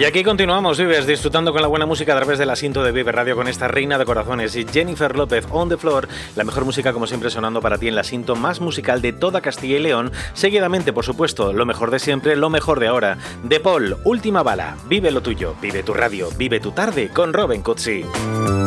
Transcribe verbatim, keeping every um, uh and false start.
Y aquí continuamos, Vives, disfrutando con la buena música a través del asiento de Vive Radio con esta reina de corazones y Jennifer López, On the Floor, la mejor música como siempre sonando para ti en el asiento más musical de toda Castilla y León, seguidamente, por supuesto, lo mejor de siempre, lo mejor de ahora. De Paul, Última Bala, vive lo tuyo, vive tu radio, vive tu tarde con Robin Cutsi.